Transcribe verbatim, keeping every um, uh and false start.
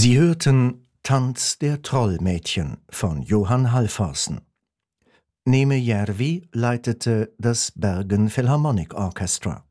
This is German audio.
Sie hörten Tanz der Trollmädchen von Johann Halvorsen. Neeme Järvi leitete das Bergen Philharmonic Orchestra.